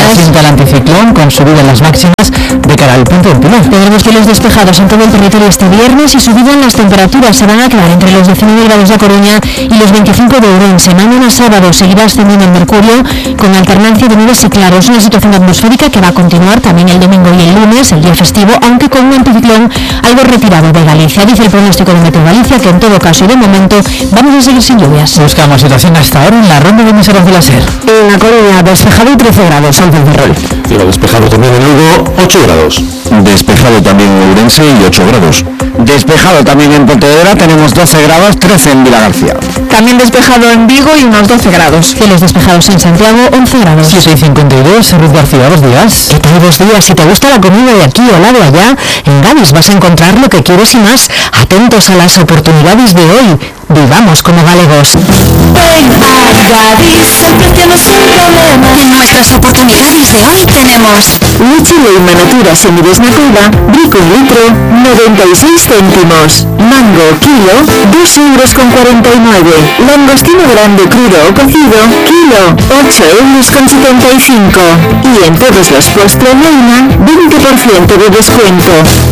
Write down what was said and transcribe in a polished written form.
presenta el anticiclón con subida en las máximas de cara al punto del Pilar. Tendremos cielos despejados en todo el territorio este viernes y subida en las temperaturas. Se van a quedar entre los 19 grados de Coruña y los 25 de Ourense. Mañana sábado seguirá ascendiendo el mercurio con alternancia de nubes y claros. Una situación atmosférica que va a continuar también el domingo y el lunes, el día festivo, aunque con un anticiclón algo retirado de Galicia. Dice el pronóstico de Meteo Galicia que en todo caso y de momento vamos a seguir sin lluvias. Buscamos situación hasta ahora en la ronda de emisoras de la SER. En La Coruña, despejado y 13 grados. Ángel Ferrol. Cielo despejado también en Lugo, 8 grados. Despejado también en Ourense y 8 grados. Despejado también en Pontevedra, tenemos 12 grados, 13 en Vilagarcía. También despejado en Vigo y unos 12 grados. Cielos despejados en Santiago, 11 grados. 7:52, Ruth García, buenos días. ¿Qué tal? Buenos días. Si te gusta la comida de aquí o la de allá, en Gadis vas a encontrar lo que quieres y más. Atentos a las oportunidades de hoy. Vivamos como galegos. Ven a Gadis, el precio no es un problema. En nuestras oportunidades de hoy tenemos Leche Leima Natura semidesnatada, brico litro, 96 céntimos. Mango kilo, 2,49 €. Langostino grande crudo o cocido, kilo, 8,75 €. Y en todos los postres Leima, 20% de descuento.